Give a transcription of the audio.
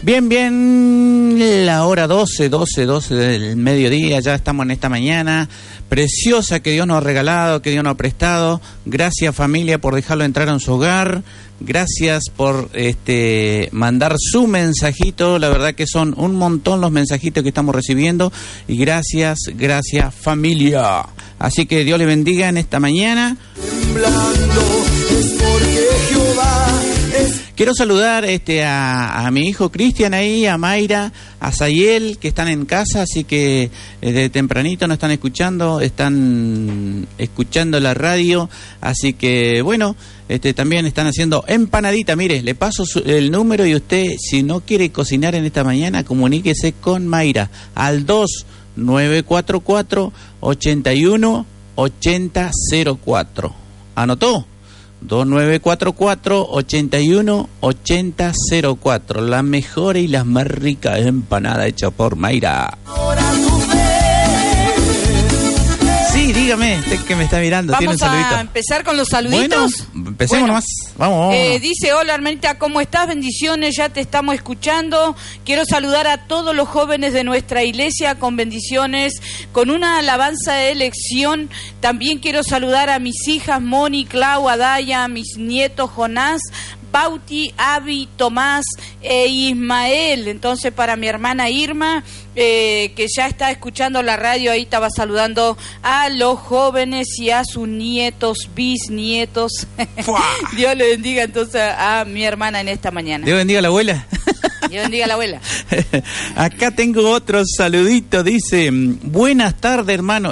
Bien, la hora 12 del mediodía, ya estamos en esta mañana preciosa que Dios nos ha regalado, que Dios nos ha prestado. Gracias, familia, por dejarlo entrar en su hogar. Gracias por mandar su mensajito. La verdad que son un montón los mensajitos que estamos recibiendo. Y gracias, familia. Así que Dios le bendiga en esta mañana. Quiero saludar a mi hijo Cristian ahí, a Mayra, a Sayel, que están en casa, así que desde tempranito nos están escuchando la radio, así que bueno, también están haciendo empanadita. Mire, le paso el número y usted, si no quiere cocinar en esta mañana, comuníquese con Mayra al 2944-81-8004. ¿Anotó? 2944-81-8004. La mejor y las más ricas empanadas hechas por Mayra. Sí, dígame, usted que me está mirando. Vamos tiene un saludito. a empezar con los saluditos. Bueno, empecemos nomás. Vamos. Dice, hola hermanita, ¿cómo estás? Bendiciones, ya te estamos escuchando. Quiero saludar a todos los jóvenes de nuestra iglesia con bendiciones, con una alabanza de elección. También quiero saludar a mis hijas Moni, Clau, Adaya, a mis nietos Jonás, Bauti, Avi, Tomás e Ismael. Entonces para mi hermana Irma, que ya está escuchando la radio, ahí estaba saludando a los jóvenes y a sus nietos, bisnietos. Dios le bendiga entonces a mi hermana en esta mañana. Dios bendiga a la abuela. Dios bendiga a la abuela. Acá tengo otro saludito, dice, buenas tardes hermano.